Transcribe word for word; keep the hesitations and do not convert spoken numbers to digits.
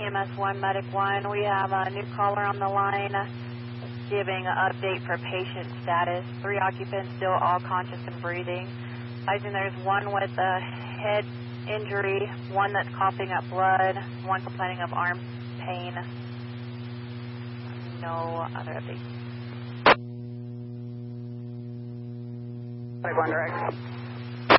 M S one, Medic one. We have a new caller on the line giving an update for patient status. Three occupants still all conscious and breathing. Advising there's one with a head injury, one that's coughing up blood, one complaining of arm pain. No other updates. One direct.